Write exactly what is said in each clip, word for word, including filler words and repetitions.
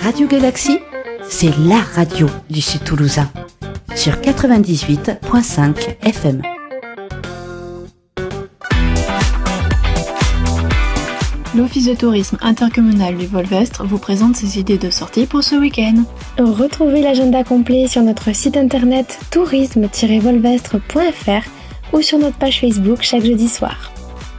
Radio Galaxie, c'est la radio du Sud Toulousain, sur quatre-vingt-dix-huit virgule cinq F M. L'Office de tourisme intercommunal du Volvestre vous présente ses idées de sortie pour ce week-end. Retrouvez l'agenda complet sur notre site internet tourisme tiret volvestre point f r ou sur notre page Facebook chaque jeudi soir.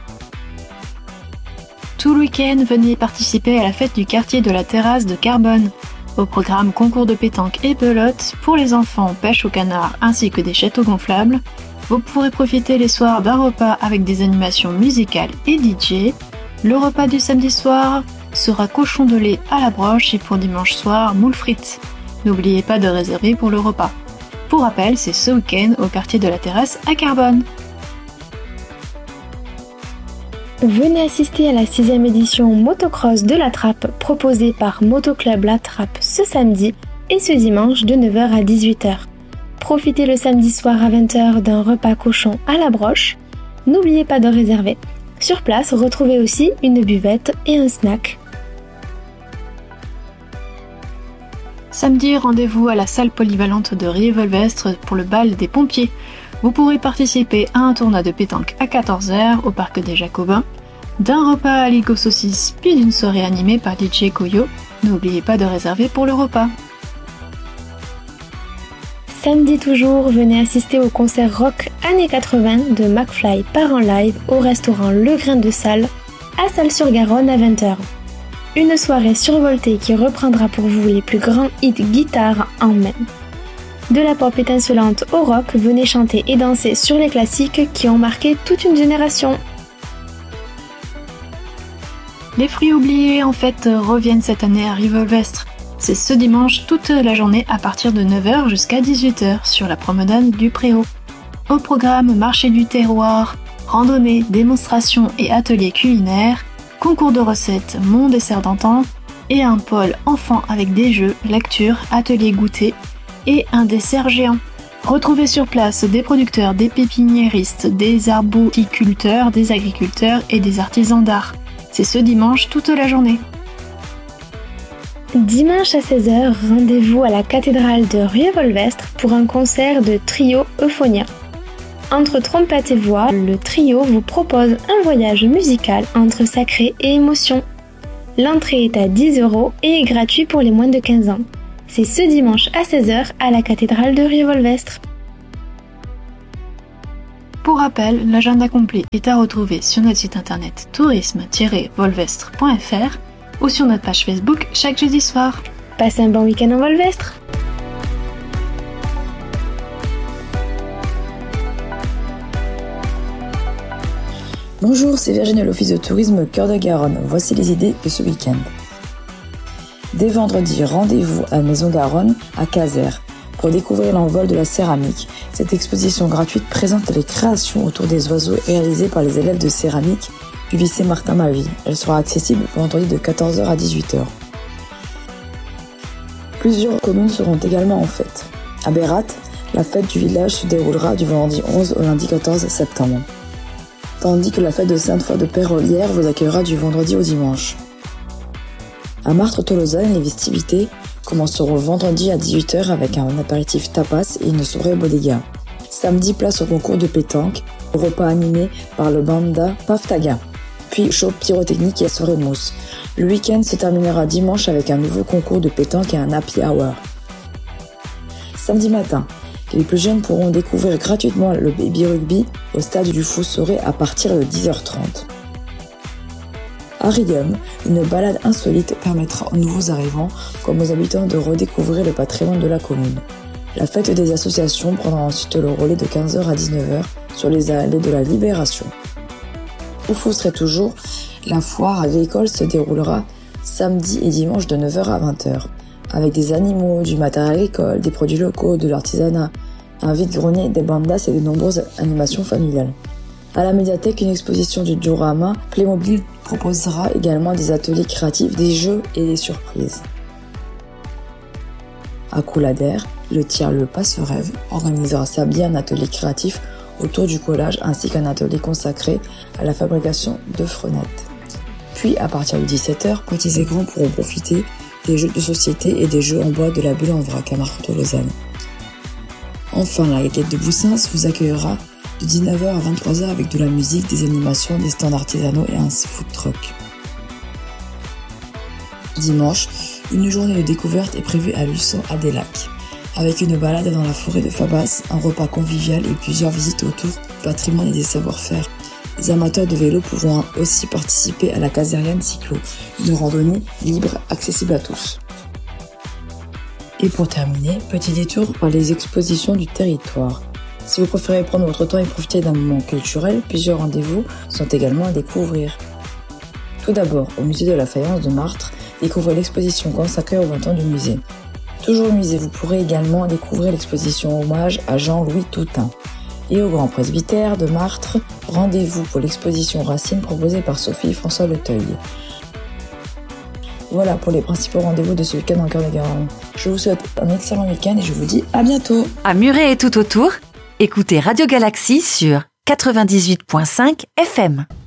Tout le week-end, venez participer à la fête du quartier de la Terrasse de Carbone. Au programme concours de pétanque et pelote, pour les enfants, pêche au canard ainsi que des châteaux gonflables. Vous pourrez profiter les soirs d'un repas avec des animations musicales et D J. Le repas du samedi soir sera cochon de lait à la broche et pour dimanche soir, moules frites. N'oubliez pas de réserver pour le repas. Pour rappel, c'est ce week-end au quartier de la Terrasse à Carbone. Venez assister à la sixième édition motocross de la Trappe proposée par Motoclub La Trappe ce samedi et ce dimanche de neuf heures à dix-huit heures. Profitez le samedi soir à vingt heures d'un repas cochon à la broche. N'oubliez pas de réserver. Sur place, retrouvez aussi une buvette et un snack. Samedi, rendez-vous à la salle polyvalente de Rieux-Volvestre pour le bal des pompiers. Vous pourrez participer à un tournoi de pétanque à quatorze heures au parc des Jacobins, d'un repas à Ligo saucisse puis d'une soirée animée par D J Koyo. N'oubliez pas de réserver pour le repas. Samedi toujours, venez assister au concert rock années quatre-vingts de McFly part en live au restaurant Le Grain de Salle à Salles-sur-Garonne à vingt heures. Une soirée survoltée qui reprendra pour vous les plus grands hits guitare en main. De la pop étincelante au rock, venez chanter et danser sur les classiques qui ont marqué toute une génération. Les fruits oubliés en fait reviennent cette année à Rieux-Volvestre. C'est ce dimanche toute la journée à partir de neuf heures jusqu'à dix-huit heures sur la promenade du Préau. Au programme marché du terroir, randonnée, démonstrations et ateliers culinaires, concours de recettes, mon dessert d'antan et un pôle enfants avec des jeux, lecture, ateliers goûter et un dessert géant. Retrouvez sur place des producteurs, des pépiniéristes, des arboriculteurs, des agriculteurs et des artisans d'art. C'est ce dimanche toute la journée. Dimanche à seize heures, rendez-vous à la cathédrale de Rieux-Volvestre pour un concert de trio Euphonia. Entre trompette et voix, le trio vous propose un voyage musical entre sacré et émotion. L'entrée est à dix euros et est gratuite pour les moins de quinze ans. C'est ce dimanche à seize heures à la cathédrale de Rieux-Volvestre. Pour rappel, l'agenda complet est à retrouver sur notre site internet tourisme tiret volvestre point f r ou sur notre page Facebook chaque jeudi soir. Passez un bon week-end en Volvestre. Bonjour, c'est Virginie de l'Office de tourisme Cœur de Garonne. Voici les idées de ce week-end. Dès vendredi, rendez-vous à Maison Garonne à Caser pour découvrir l'envol de la céramique. Cette exposition gratuite présente les créations autour des oiseaux réalisées par les élèves de céramique du lycée Martin Mavie. Elle sera accessible vendredi de quatorze heures à dix-huit heures. Plusieurs communes seront également en fête. À Bérat, la fête du village se déroulera du vendredi onze au lundi quatorze septembre. Tandis que la fête de Sainte-Foy de Pérolière vous accueillera du vendredi au dimanche. À Martres-Tolosane, les festivités commenceront vendredi à dix-huit heures avec un apéritif tapas et une soirée bodega. Samedi, place au concours de pétanque, au repas animé par le banda Paftaga. Puis show pyrotechnique et soirée mousse. Le week-end se terminera dimanche avec un nouveau concours de pétanque et un happy hour. Samedi matin, les plus jeunes pourront découvrir gratuitement le baby rugby au stade du Fossoré à partir de dix heures trente. À Riom, une balade insolite permettra aux nouveaux arrivants comme aux habitants de redécouvrir le patrimoine de la commune. La fête des associations prendra ensuite le relais de quinze heures à dix-neuf heures sur les allées de la Libération. Au Fosseray toujours, la foire agricole se déroulera samedi et dimanche de neuf heures à vingt heures, avec des animaux, du matériel agricole, des produits locaux, de l'artisanat, un vide-grenier, des bandas et de nombreuses animations familiales. À la médiathèque, une exposition du diorama Playmobil proposera également des ateliers créatifs, des jeux et des surprises. À Coulader, le tiers Le Passe-Rêve organisera samedi un atelier créatif autour du collage ainsi qu'un atelier consacré à la fabrication de frenettes. Puis à partir de dix-sept heures, petits et grands pourront profiter des jeux de société et des jeux en bois de la Bulle en vrac à Marteau-Lausanne. Enfin, la Guinguette de Boussins vous accueillera de dix-neuf heures à vingt-trois heures avec de la musique, des animations, des stands artisanaux et un food truck. Dimanche, une journée de découverte est prévue à Luçon à des lacs, avec une balade dans la forêt de Fabas, un repas convivial et plusieurs visites autour du patrimoine et des savoir-faire. Les amateurs de vélo pourront aussi participer à la Caseriane Cyclo, une randonnée libre accessible à tous. Et pour terminer, petit détour par les expositions du territoire. Si vous préférez prendre votre temps et profiter d'un moment culturel, plusieurs rendez-vous sont également à découvrir. Tout d'abord, au musée de la Faïence de Martre, découvrez l'exposition consacrée aux vingt ans du musée. Toujours au musée, vous pourrez également découvrir l'exposition hommage à Jean-Louis Toutain. Et au Grand Presbytère de Martre, rendez-vous pour l'exposition Racine proposée par Sophie et François Leteuil. Voilà pour les principaux rendez-vous de ce week-end en Cœur-de-Garonne. Je vous souhaite un excellent week-end et je vous dis à bientôt. À Muret et tout autour, écoutez Radio Galaxie sur quatre-vingt-dix-huit virgule cinq F M.